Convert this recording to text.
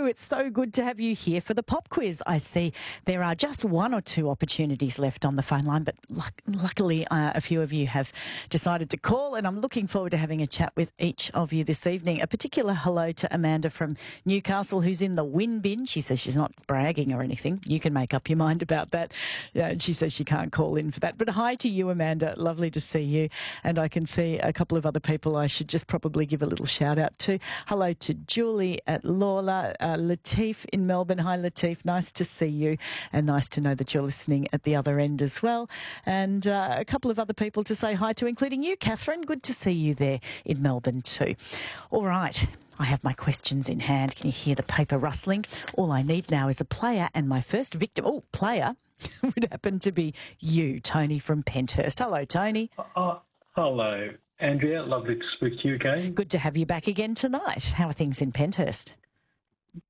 It's so good to have you here for the pop quiz. I see there are just one or two opportunities left on the phone line, but luckily a few of you have decided to call, and I'm looking forward to having a chat with each of you this evening. A particular hello to Amanda from Newcastle, who's in the win bin. She says she's not bragging or anything. You can make up your mind about that. And she says she can't call in for that. But hi to you, Amanda. Lovely to see you. And I can see a couple of other people I should just probably give a little shout out to. Hello to Julie at Lawler, Latif in Melbourne. Hi, Latif. Nice to see you, and nice to know that you're listening at the other end as well. And a couple of other people to say hi to, including you, Catherine. Good to see you there in Melbourne too. All right. I have my questions in hand. Can you hear the paper rustling? All I need now is a player, and my first victim, player, would happen to be you, Tony from Penthurst. Hello, Tony. Hello, Andrea. Lovely to speak to you again. Good to have you back again tonight. How are things in Penthurst?